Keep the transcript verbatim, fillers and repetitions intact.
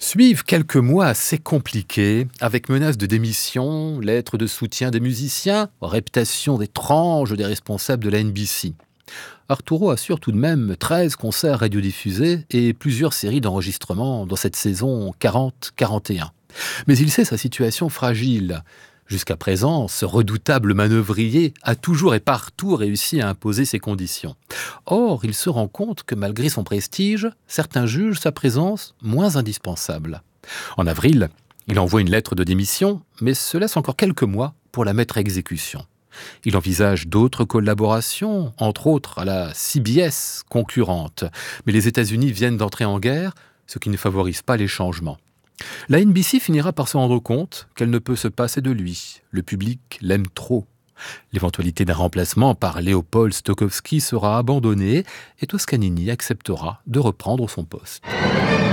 Suivent quelques mois assez compliqués, avec menaces de démission, lettres de soutien des musiciens, réputation étrange des responsables de la N B C. Arturo assure tout de même treize concerts radiodiffusés et plusieurs séries d'enregistrements dans cette saison quarante quarante et un. Mais il sait sa situation fragile. Jusqu'à présent, ce redoutable manœuvrier a toujours et partout réussi à imposer ses conditions. Or, il se rend compte que malgré son prestige, certains jugent sa présence moins indispensable. En avril, il envoie une lettre de démission, mais se laisse encore quelques mois pour la mettre à exécution. Il envisage d'autres collaborations, entre autres à la C B S, concurrente. Mais les États-Unis viennent d'entrer en guerre, ce qui ne favorise pas les changements. La N B C finira par se rendre compte qu'elle ne peut se passer de lui. Le public l'aime trop. L'éventualité d'un remplacement par Léopold Stokowski sera abandonnée et Toscanini acceptera de reprendre son poste.